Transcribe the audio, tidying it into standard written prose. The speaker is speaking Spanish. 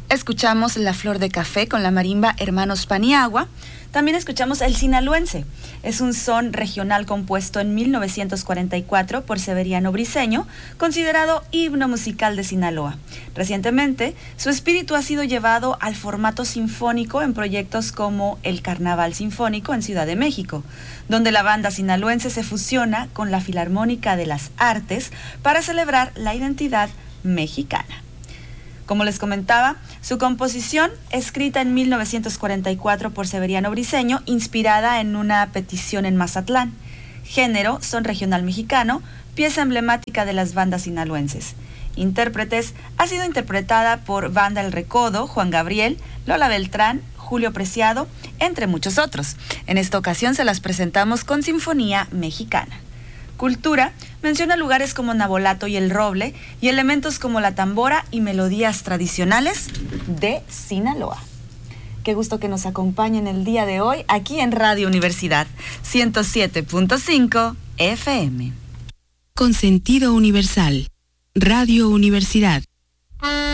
Escuchamos La Flor de Café con la marimba Hermanos Paniagua. También escuchamos El Sinaloense. Es un son regional compuesto en 1944 por Severiano Briceño, considerado himno musical de Sinaloa. Recientemente, su espíritu ha sido llevado al formato sinfónico en proyectos como el Carnaval Sinfónico en Ciudad de México, donde la banda sinaloense se fusiona con la Filarmónica de las Artes para celebrar la identidad mexicana. Como les comentaba, su composición, escrita en 1944 por Severiano Briceño, inspirada en una petición en Mazatlán. Género, son regional mexicano, pieza emblemática de las bandas sinaloenses. Intérpretes, ha sido interpretada por Banda El Recodo, Juan Gabriel, Lola Beltrán, Julio Preciado, entre muchos otros. En esta ocasión se las presentamos con Sinfonía Mexicana. Cultura menciona lugares como Nabolato y El Roble y elementos como la tambora y melodías tradicionales de Sinaloa. Qué gusto que nos acompañen el día de hoy aquí en Radio Universidad 107.5 FM. Con sentido universal, Radio Universidad.